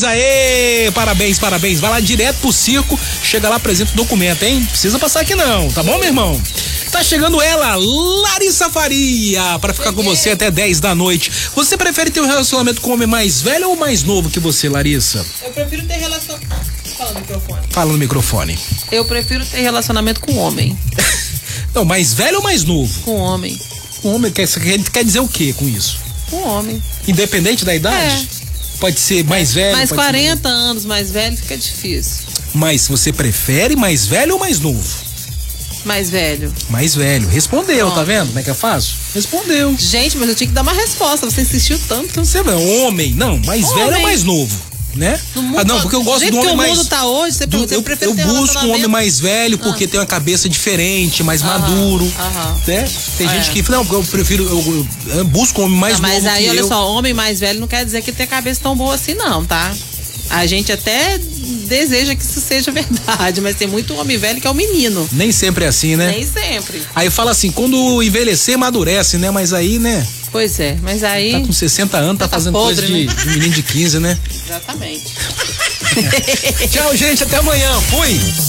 Aê, parabéns. Vai lá direto pro circo, chega lá, apresenta o documento, hein? Precisa passar aqui não, tá bom, meu irmão? Tá chegando ela, Larissa Faria, pra ficar com você até 10 da noite. Você prefere ter um relacionamento com um homem mais velho ou mais novo que você, Larissa? Eu prefiro ter relacionamento... Fala no microfone. Fala no microfone. Eu prefiro ter relacionamento com homem. Não, mais velho ou mais novo? Com homem. Com homem, quer dizer o que com isso? Com homem. Independente da idade? Pode ser mais velho? Mais 40 anos mais velho fica difícil. Mas você prefere mais velho ou mais novo? Mais velho. Mais velho. Respondeu, tá vendo como é que é fácil? Respondeu. Gente, mas eu tinha que dar uma resposta, você insistiu tanto. Você não, homem, não, mais velho ou mais novo? Né? Não, porque eu gosto do homem mais... o mundo tá hoje, você pergunta, eu prefiro ter busco um homem mais velho porque tem uma cabeça diferente, mais maduro, né? Tem gente que fala, não, eu prefiro, eu busco um homem mais novo. Mas aí, que olha só, homem mais velho não quer dizer que tem cabeça tão boa assim não, tá? A gente até deseja que isso seja verdade, mas tem muito homem velho que é o menino. Nem sempre é assim, né? Nem sempre. Aí fala assim, quando envelhecer, amadurece, né? Mas aí, né? Pois é, mas aí... Tá com 60 anos, tá fazendo podre, coisa de menino de 15, né? Exatamente. Tchau, gente, até amanhã. Fui!